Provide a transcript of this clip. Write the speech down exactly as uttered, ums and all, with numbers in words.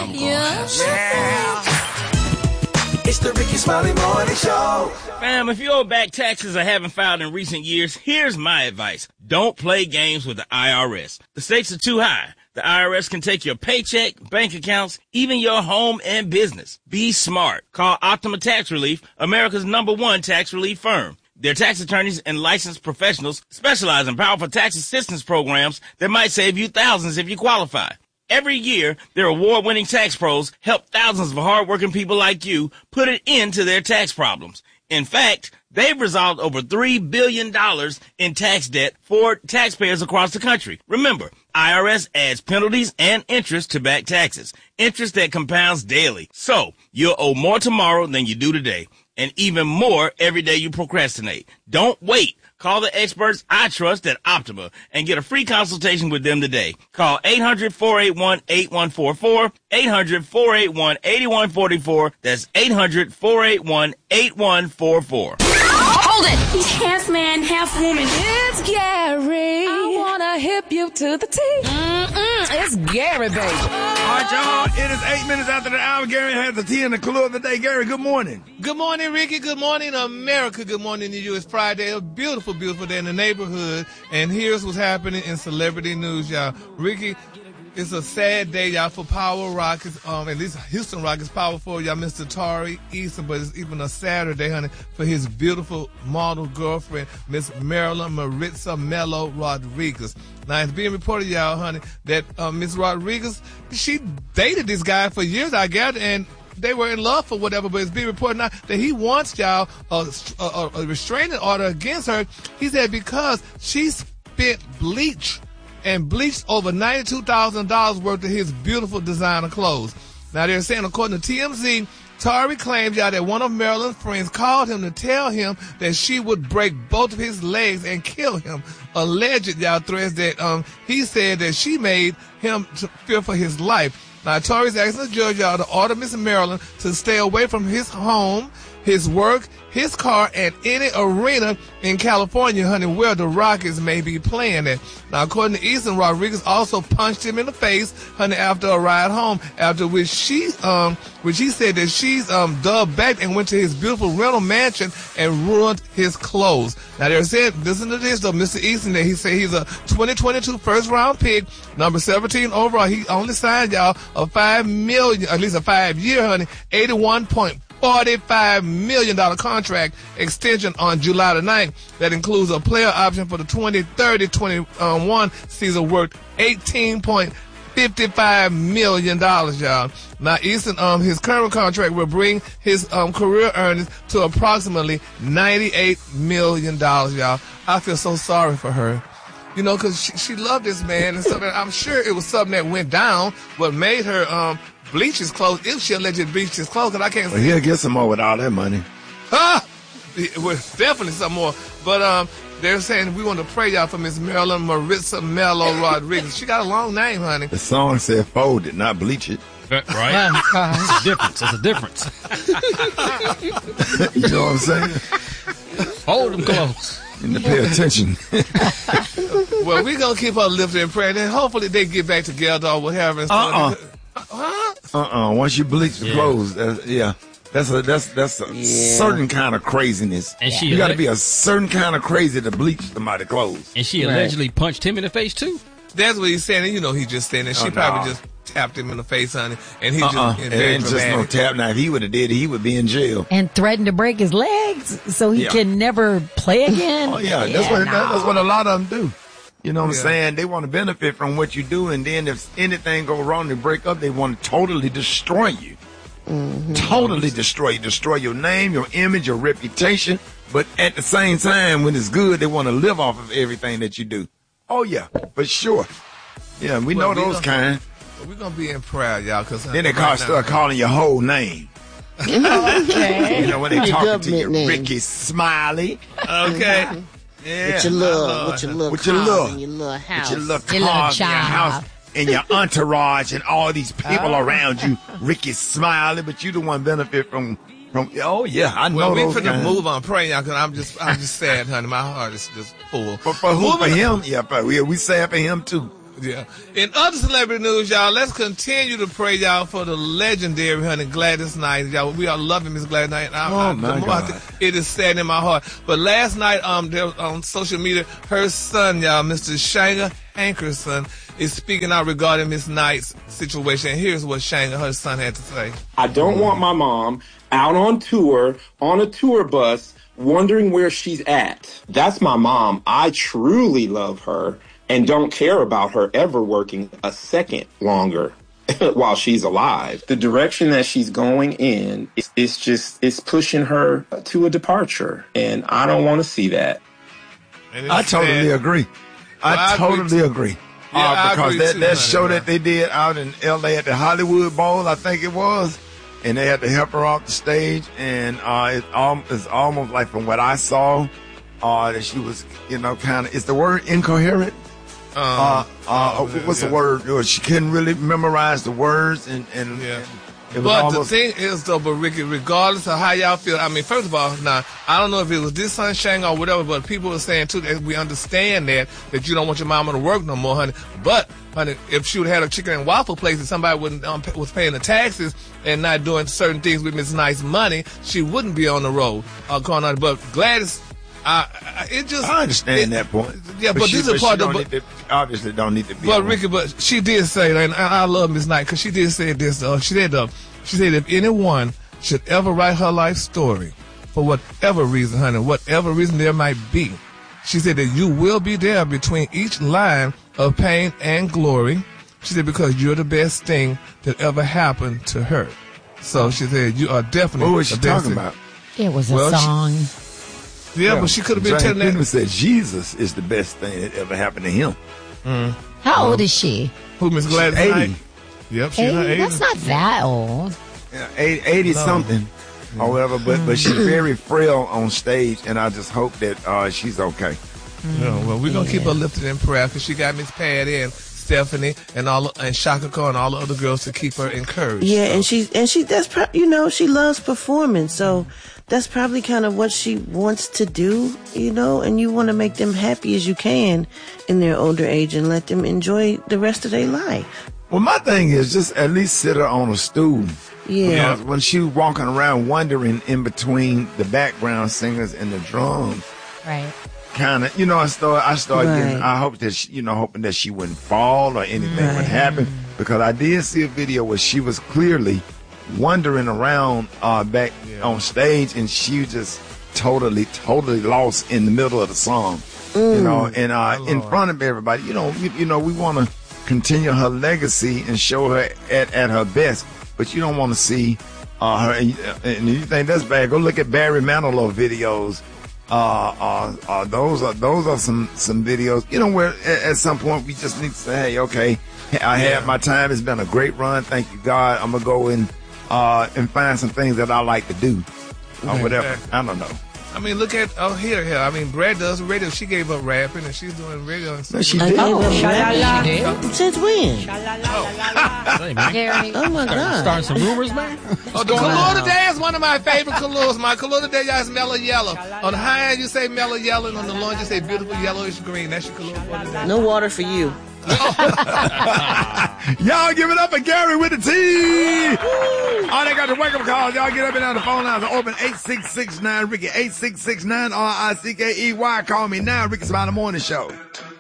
I'm gonna have some yeah. It's the Ricky Smiley Morning Show. Fam, if you owe back taxes or haven't filed in recent years, here's my advice. Don't play games with the I R S. The stakes are too high. The I R S can take your paycheck, bank accounts, even your home and business. Be smart. Call Optima Tax Relief, America's number one tax relief firm. Their tax attorneys and licensed professionals specialize in powerful tax assistance programs that might save you thousands if you qualify. Every year, their award-winning tax pros help thousands of hardworking people like you put an end to their tax problems. In fact, they've resolved over three billion dollars in tax debt for taxpayers across the country. Remember, I R S adds penalties and interest to back taxes, interest that compounds daily. So, you'll owe more tomorrow than you do today, and even more every day you procrastinate. Don't wait. Call the experts I trust at Optima and get a free consultation with them today. Call eight hundred, four eight one, eight one four four, eight hundred, four eight one, eight one four four. That's eight hundred, four eight one, eight one four four. Hold it! He's half man, half woman. It's Gary. I wanna hip you to the T. Mm-mm, it's Gary, baby. All right, y'all. It is eight minutes after the hour. Gary has the tea and the clue of the day. Gary, good morning. Good morning, Ricky. Good morning, America. Good morning to you. It's Friday. A beautiful, beautiful day in the neighborhood. And here's what's happening in celebrity news, y'all. Ricky, it's a sad day, y'all, for Power Rockets. Um, at least Houston Rockets Power Forward, y'all, Mister Tari Eason. But it's even a Saturday, honey, for his beautiful model girlfriend, Miss Marilyn Maritza Mello Rodriguez. Now, it's being reported, y'all, honey, that uh, Miss Rodriguez, she dated this guy for years, I gather, and they were in love for whatever, but it's being reported now that he wants, y'all, a, a, a restraining order against her. He said because she spent bleach and bleached over ninety-two thousand dollars worth of his beautiful designer clothes. Now, they're saying, according to T M Z, Tari claims, y'all, that one of Marilyn's friends called him to tell him that she would break both of his legs and kill him. Alleged, y'all, threats that um he said that she made him to fear for his life. Now, Tari's asking the judge, y'all, to order Miss Marilyn to stay away from his home, his work, his car, and any arena in California, honey, where the Rockets may be playing at. Now, according to Eason, Rodriguez also punched him in the face, honey, after a ride home, after which she, um, which he said that she's, um, dug back and went to his beautiful rental mansion and ruined his clothes. Now, they're saying, listen to this, though, Mister Eason, that he said he's a twenty twenty-two first round pick, number seventeen overall. He only signed, y'all, a five million, at least a five year, honey, eighty-one point forty-five million dollars contract extension on July the ninth. That includes a player option for the twenty thirty twenty-one season worth eighteen point five five million dollars, y'all. Now, Easton, um, his current contract will bring his um career earnings to approximately ninety-eight million dollars, y'all. I feel so sorry for her. You know, because she, she loved this man and something. I'm sure it was something that went down, what made her um bleach his clothes, if she allegedly bleached his clothes, because I can't Well, see. he'll get some more with all that money. Ah! It was definitely some more. But um, they're saying we want to pray, y'all, for Miss Marilyn Maritza Mello Rodriguez. She got a long name, honey. The song said fold it, not bleach it. Right? It's a difference. It's a difference. You know what I'm saying? Hold them close. You need to pay attention. Well, we're going to keep her lifted in prayer, and then hopefully they get back together or whatever. Uh-uh. Huh? Uh-uh. Once you bleach the Yeah. clothes, that's, yeah. That's a that's that's a Yeah. certain kind of craziness. And she you got to alle- be a certain kind of crazy to bleach somebody's clothes. And she Right. allegedly punched him in the face, too. That's what he's saying. And you know, he's just saying that she Oh, probably no. just tapped him in the face, honey. And he Uh-uh. just It and very ain't just no dramatic. tap. Now, if he would have did it, he would be in jail. And threatened to break his legs so he Yeah. can never play again. Oh yeah, that's what no. that, that's what a lot of them do. You know what Yeah. I'm saying? They want to benefit from what you do, and then if anything go wrong, they break up. They want to totally destroy you. Mm-hmm. Totally destroy you. Destroy your name, your image, your reputation. But at the same time, when it's good, they want to live off of everything that you do. Oh yeah, for sure. Yeah, we Well, know we those gonna- kind. We're going to be in prayer, y'all. Cause Then they right call, now- start calling your whole name. Okay. You know, when they Your talking to you, government name. Ricky Smiley. Okay. Yeah. With your little, with your little, With your cars little- and your little house. With your little Your little cars in your job. house and your entourage and all these people around you, Ricky Smiley, but you the one benefit from, from, oh yeah, I know Well, we those finna guys. move on praying, y'all, because I'm just, I'm just sad, honey. My heart is just full. For, for who? For Moving- him? Yeah, for, yeah, we sad for him too. Yeah. In other celebrity news, y'all, let's continue to pray, y'all, for the legendary honey Gladys Knight. Y'all, we are loving Miss Gladys Knight. I, Oh, I, my the more God. I think- it is sad in my heart. But last night, um, there on social media, her son, y'all, Mister Shanga Hankerson, is speaking out regarding Miss Knight's situation. And here's what Shanga, her son, had to say. I don't want my mom out on tour, on a tour bus, wondering where she's at. That's my mom. I truly love her and don't care about her ever working a second longer while she's alive. The direction that she's going in, is, it's just, it's pushing her to a departure. And I don't want to see that. And it's I totally sad. agree. I, Well, I agree totally too. agree. Yeah, uh, I because agree that, too, that honey, show man. that they did out in L A at the Hollywood Bowl, I think it was, and they had to help her off the stage, and uh, it, um, it's almost like from what I saw, uh, that she was, you know, kind of, is the word incoherent? Uh, uh, oh, what's yeah. the word? Uh, She couldn't really memorize the words, and, and, Yeah. and it was But almost. the thing is, though, but Ricky, regardless of how y'all feel, I mean, first of all, now, I don't know if it was this son Shang or whatever, but people were saying, too, that we understand that, that you don't want your mama to work no more, honey. But, honey, if she would have had a chicken and waffle place and somebody wouldn't, um, was paying the taxes and not doing certain things with Miss Knight's money, she wouldn't be on the road. Uh, going on. But Gladys, I, I, it just... I understand it- that point. Yeah, but, she, this is she part don't of... need to, obviously don't need to be. But on- Ricky, but she did say, and I, I love Miss Knight because she did say this. Uh, she said, uh, she said, if anyone should ever write her life story, for whatever reason, honey, whatever reason there might be, she said that you will be there between each line of pain and glory. She said because you're the best thing that ever happened to her. So she said you are definitely. What was she the best talking thing. about? It was a Well, she- song. Yeah, but she could have been James telling Cleveland that. said Jesus is the best thing that ever happened to him. How old is she? Who Miss Gladys eighty. Knight? Yep, she's in her Eighty? eighties. That's not that old. Yeah, eighty, eighty something or whatever, but but she's very frail on stage, and I just hope that uh, she's okay. Yeah, well, we're gonna keep her lifted in prayer because she got Miss Patty and Stephanie and all and Shaka Khan and all the other girls to keep her encouraged. Yeah, So, and she and she that's pro- you know she loves performing, so that's probably kind of what she wants to do, you know. And you want to make them happy as you can in their older age and let them enjoy the rest of their life. Well, my thing is just at least sit her on a stool. Yeah. Because when she was walking around wandering in between the background singers and the drums, Right. kind of, you know, I start, I started getting, Right. I hope that, she, you know, hoping that she wouldn't fall or anything would Right. happen, because I did see a video where she was clearly wandering around uh, back on stage, and she was just totally, totally lost in the middle of the song, you know, and uh, in front of everybody. You know, you, you know, we want to continue her legacy and show her at, at her best, but you don't want to see uh, her, and, and you think that's bad, go look at Barry Manilow videos. Uh, uh, uh, those are those are some some videos, you know, where at, at some point we just need to say, hey, okay, I had my time. It's been a great run. Thank you, God. I'm gonna go and uh, and find some things that I like to do, or whatever. Exactly. I don't know. I mean, look at oh here, here. I mean, Brad does radio. She gave up rapping and she's doing radio. And No, she I did. gave up She rapping. did. Since when? Hey, man. Gary. Oh my Starting, God! starting some rumors, man. Oh, the color today is one of my favorite colors. My color today is mellow yellow. On the high end, you say mellow yellow, and on the low end, you say beautiful yellowish green. That's your color for today. No water for you. Y'all give it up for Gary with the T. Oh, they got the wake up calls. Y'all get up and down. The phone lines are open. eight six six nine Ricky. eight six six nine R I C K E Y. Call me now. Ricky Smiley Morning Show.